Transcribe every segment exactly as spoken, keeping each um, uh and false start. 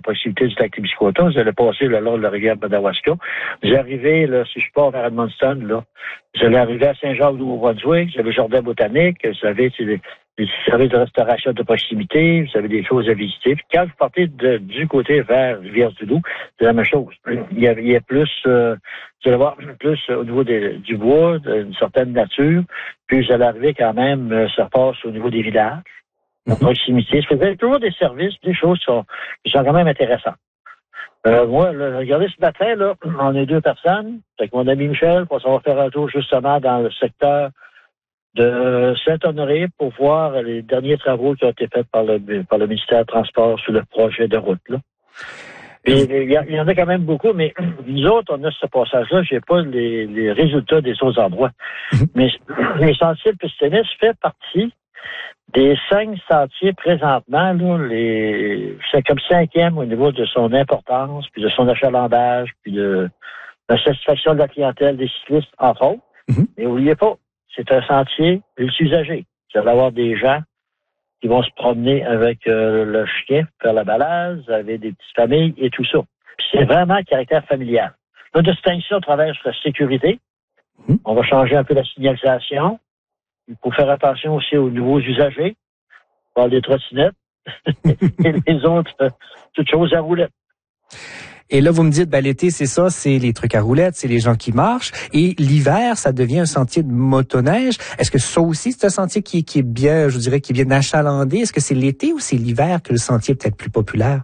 proximité du lac Témiscouata. Vous allez passer le long de la rivière Madawaska. Vous arrivez, là, si je pars vers Edmundston, là, vous allez arriver à Saint-Jacques-du-Nouveau-Brunswick, vous avez le jardin botanique, vous savez, c'est des, des services de restauration de proximité, vous avez des choses à visiter. Puis quand vous partez de, du côté vers Rivière-du-Loup, c'est la même chose. Il y a, il y a plus, euh, vous allez voir plus au niveau des, du bois, d'une certaine nature, puis vous allez arriver quand même, euh, ça passe au niveau des villages, la mm-hmm. proximité. Vous avez toujours des services, des choses qui sont, qui sont quand même intéressantes. Euh, moi, là, regardez ce matin, là, on est deux personnes, avec mon ami Michel, on va faire un tour justement dans le secteur de Saint-Honoré pour voir les derniers travaux qui ont été faits par le, par le ministère des Transports sur le projet de route, là. Puis, il y, y en a quand même beaucoup, mais nous autres, on a ce passage-là, j'ai pas les, les résultats des autres endroits. Mais les sentiers de piste tennis fait partie des cinq sentiers présentement, là, les, c'est comme cinquième au niveau de son importance, puis de son achalandage, puis de la satisfaction de la clientèle des cyclistes, entre autres. Mm-hmm. Mais n'oubliez pas, c'est un sentier multi-usagé. Vous allez avoir des gens qui vont se promener avec euh, le chien, faire la balade, vous avez des petites familles et tout ça. Puis c'est vraiment un caractère familial. La distinction à travers la sécurité. Mmh. On va changer un peu la signalisation. Il faut faire attention aussi aux nouveaux usagers. On parle des trottinettes et les autres, euh, toutes choses à roulettes. Et là, vous me dites, ben, l'été, c'est ça, c'est les trucs à roulettes, c'est les gens qui marchent. Et l'hiver, ça devient un sentier de motoneige. Est-ce que ça aussi, c'est un sentier qui, qui est bien, je dirais, qui est bien achalandé? Est-ce que c'est l'été ou c'est l'hiver que le sentier est peut-être plus populaire?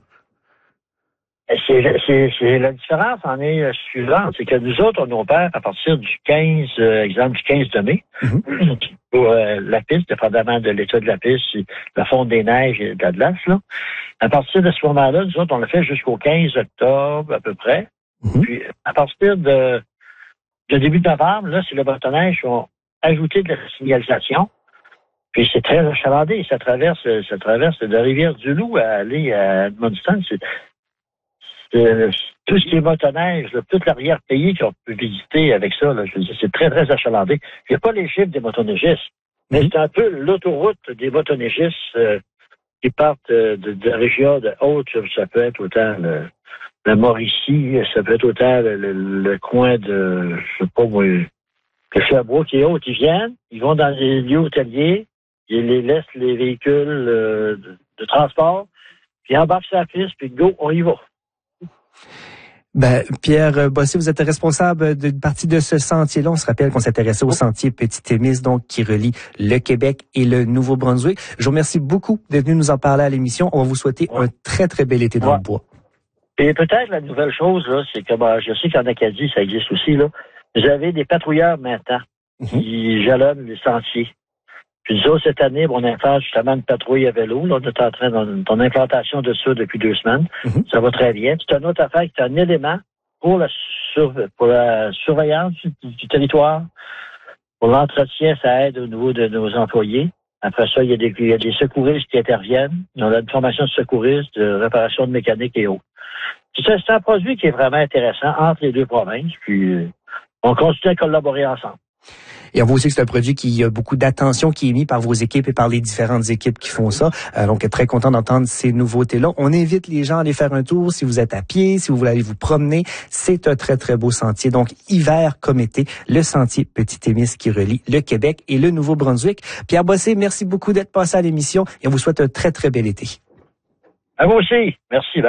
C'est, c'est, c'est la différence en est euh, suivante. C'est que nous autres, on opère à partir du quinze, euh, exemple du quinze de mai, mm-hmm. pour euh, la piste, dépendamment de l'état de la piste, la fonte des neiges et de la glace, là. À partir de ce moment-là, nous autres, on l'a fait jusqu'au quinze octobre, à peu près. Mm-hmm. Puis, à partir de, de début novembre, là, c'est le motoneige qui vont ajouter de la signalisation. Puis, c'est très achalandé. Ça traverse, ça traverse de la Rivière-du-Loup à aller à Edmundston. C'est, c'est, tout ce qui est motoneige, là, toute l'arrière-pays qu'on peut visiter avec ça, là, je veux dire, c'est très, très achalandé. Il n'y a pas les chiffres des motoneigistes, mais mm-hmm. c'est un peu l'autoroute des motoneigistes, euh, qui partent de, de la région de Haute, ça peut être autant le, le Mauricie, ça peut être autant le, le, le coin de, je sais pas moi, le Sherbrooke et autres, ils viennent, ils vont dans les lieux hôteliers, ils les laissent les véhicules euh, de, de transport, puis ils embarquent sur la piste, puis go, on y va. Ben, Pierre Bossé, vous êtes responsable d'une partie de ce sentier-là. On se rappelle qu'on s'intéressait au sentier Petit-Témis, donc, qui relie le Québec et le Nouveau-Brunswick. Je vous remercie beaucoup d'être venu nous en parler à l'émission. On va vous souhaiter ouais. un très, très bel été dans ouais. le bois. Et peut-être la nouvelle chose, là, c'est que, ben, je sais qu'en Acadie, ça existe aussi, là. Vous avez des patrouilleurs maintenant mm-hmm. qui jalonnent les sentiers. Puis nous autres, cette année, on implante justement une patrouille à vélo. Là, on est en train d'une implantation de ça depuis deux semaines. Mm-hmm. Ça va très bien. C'est une autre affaire qui est un élément pour la, sur, pour la surveillance du, du territoire. Pour l'entretien, ça aide au niveau de nos employés. Après ça, il y a des, il y a des secouristes qui interviennent. On a une formation de secouristes, de réparation de mécanique et autres. C'est, c'est un produit qui est vraiment intéressant entre les deux provinces. Puis on continue à collaborer ensemble. Et on voit aussi que c'est un produit qui a beaucoup d'attention qui est mis par vos équipes et par les différentes équipes qui font ça. Euh, donc, très content d'entendre ces nouveautés-là. On invite les gens à aller faire un tour si vous êtes à pied, si vous voulez aller vous promener. C'est un très, très beau sentier. Donc, hiver comme été, le sentier Petit-Témis qui relie le Québec et le Nouveau-Brunswick. Pierre Bossé, merci beaucoup d'être passé à l'émission et on vous souhaite un très, très bel été. À vous aussi. Merci. Bye.